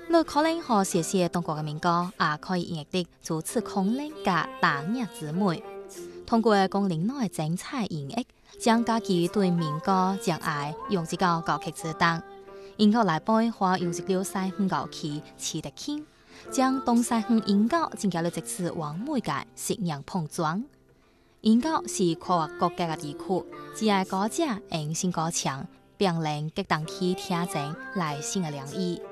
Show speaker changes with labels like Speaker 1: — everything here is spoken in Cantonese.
Speaker 1: 你可能和写写中国嘅民歌，也可以演绎如此空靈嘅打壓之美。通過講領內精彩演繹，將家己對民歌將愛用至到歌曲之當，然後來背或用至了西鄉歌曲似得輕，將東西鄉音樂增加了即次完美嘅適應碰撞。音樂是跨越國家嘅地區，只係歌者用心歌唱，並令激盪起聽眾內心嘅涼意。